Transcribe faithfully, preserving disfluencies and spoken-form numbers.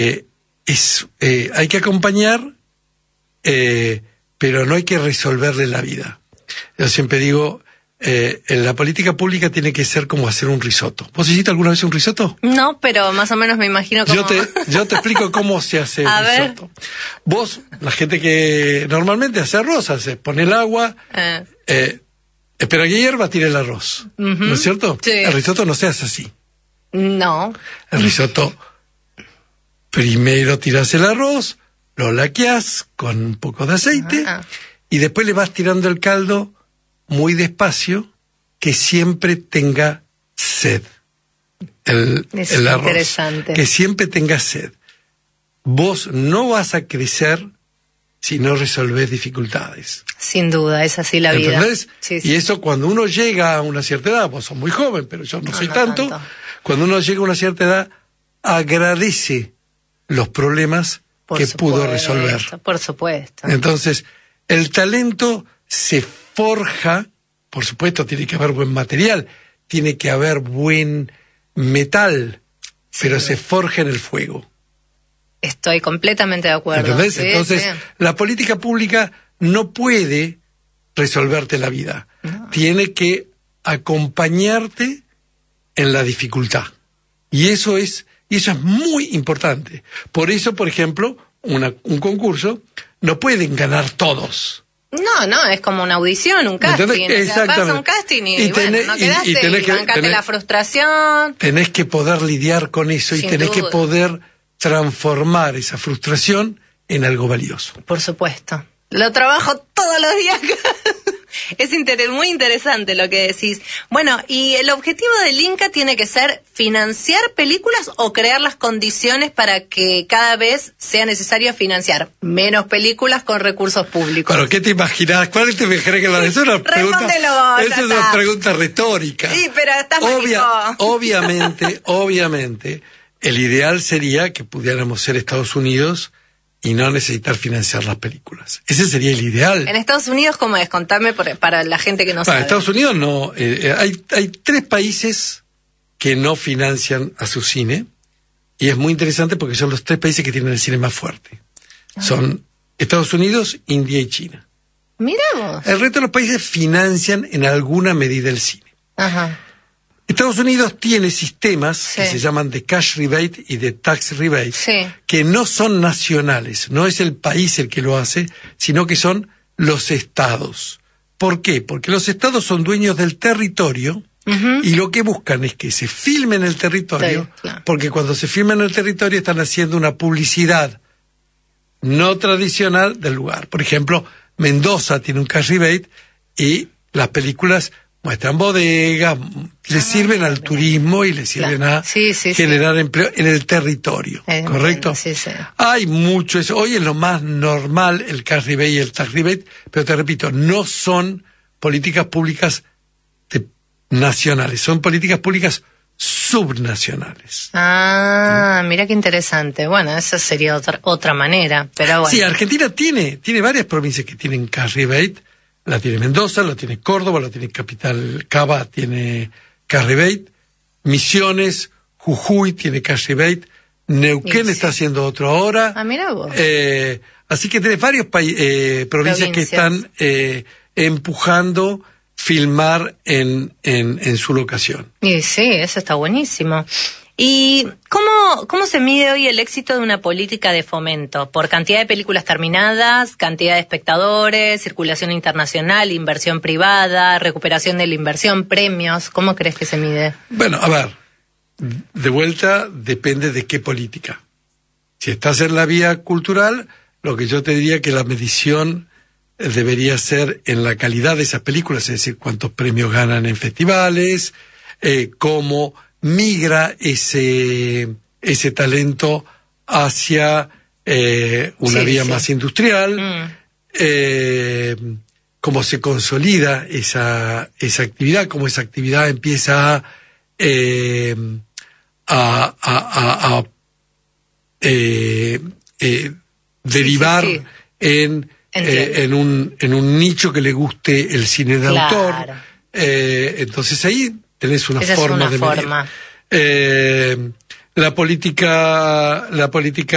Eh, es, eh, hay que acompañar, eh, pero no hay que resolverle la vida. Yo siempre digo, eh, en la política pública tiene que ser como hacer un risotto. ¿Vos hiciste alguna vez un risotto? No, pero más o menos me imagino cómo... Yo te, yo te explico cómo se hace A el ver. risotto. Vos, la gente que normalmente hace arroz, hace, pone el agua, Eh. eh, espera que hierva, tira el arroz. Uh-huh. ¿No es cierto? Sí. El risotto no se hace así. No. El risotto, primero tiras el arroz, lo laqueás con un poco de aceite, Ah. y después le vas tirando el caldo muy despacio, que siempre tenga sed. El, Es el arroz. interesante. Que siempre tenga sed. Vos no vas a crecer si no resolvés dificultades. Sin duda, es así la vida. ¿Entendés? Sí, sí. Y eso cuando uno llega a una cierta edad, vos sos muy joven, pero yo no, No, soy no tanto, tanto. cuando uno llega a una cierta edad, agradece los problemas Por que supuesto, pudo resolver. Por supuesto. Entonces, el talento se forja, por supuesto tiene que haber buen material, tiene que haber buen metal, pero Sí. se forja en el fuego. Estoy completamente de acuerdo. ¿Entendés? Sí, Entonces, sí. la política pública no puede resolverte la vida. No. Tiene que acompañarte en la dificultad. Y eso es, y eso es muy importante. Por eso, por ejemplo, una, un concurso no pueden ganar todos. No, no, es como una audición, un casting. ¿Entendés? O sea, Exactamente. pasa un casting y, Y tenés- bueno, no y- quedaste y y, tenés que- bancate tenés- la frustración. Tenés que poder lidiar con eso y Sin tenés duda. que poder transformar esa frustración en algo valioso. Por supuesto. Lo trabajo todos los días. Es inter- muy interesante lo que decís. Bueno, y el objetivo del Inca tiene que ser financiar películas o crear las condiciones para que cada vez sea necesario financiar menos películas con recursos públicos. Pero, ¿qué te imaginás? ¿Cuál te imaginás que la es una pregunta? Respóndelo vos, Esa es ya una está. pregunta retórica. Sí, pero estás Obvia- mágico. Obviamente, obviamente, el ideal sería que pudiéramos ser Estados Unidos y no necesitar financiar las películas. Ese sería el ideal. En Estados Unidos, ¿cómo es? Contame por- para la gente que no Ah, sabe. en Estados Unidos no. Eh, eh, hay, hay tres países que no financian a su cine, y es muy interesante porque son los tres países que tienen el cine más fuerte. Ah. Son Estados Unidos, India y China. Mirá vos. El resto de los países financian en alguna medida el cine. Ajá. Estados Unidos tiene sistemas Sí. que se llaman de cash rebate y de tax rebate, Sí. que no son nacionales, no es el país el que lo hace, sino que son los estados. ¿Por qué? Porque los estados son dueños del territorio, Ujú. y lo que buscan es que se filme en el territorio, Sí, claro. porque cuando se filma en el territorio están haciendo una publicidad no tradicional del lugar. Por ejemplo, Mendoza tiene un cash rebate y las películas muestran bodegas, le sirven al turismo y le sirven Claro. a Sí, sí, generar empleo en el territorio, Eh, ¿correcto? sí, sí. Hay mucho eso. Hoy es lo más normal el cash rebate y el tax rebate, pero te repito, no son políticas públicas de- nacionales, son políticas públicas subnacionales. Ah, mira qué interesante. Bueno, esa sería otra otra manera, pero bueno. Sí, Argentina tiene, tiene varias provincias que tienen cash rebate. La tiene Mendoza, la tiene Córdoba, la tiene Capital, Cava tiene cash rebate, Misiones, Jujuy tiene cash rebate, Neuquén Y sí. está haciendo otro ahora. Ah, mira vos. Eh, así que tenés varios países, eh, provincias, que Provincias. están eh, empujando filmar en, en, en su locación. Y sí, eso está buenísimo. ¿Y cómo, cómo se mide hoy el éxito de una política de fomento? ¿Por cantidad de películas terminadas, cantidad de espectadores, circulación internacional, inversión privada, recuperación de la inversión, premios? ¿Cómo crees que se mide? Bueno, a ver, de vuelta depende de qué política. Si estás en la vía cultural, lo que yo te diría que la medición eh, debería ser en la calidad de esas películas, es decir, cuántos premios ganan en festivales, eh, cómo migra ese, ese talento hacia eh, una Sí, vía sí. más industrial, Mm. eh, cómo se consolida esa, esa actividad, cómo esa actividad empieza a, eh, a, a, a- a, eh, eh, derivar sí. en, Entiendo. eh, en, un, en un nicho que le guste el cine de Claro. autor. Eh, entonces ahí tenés una Esa es forma una de medir. forma. Eh, la política, la política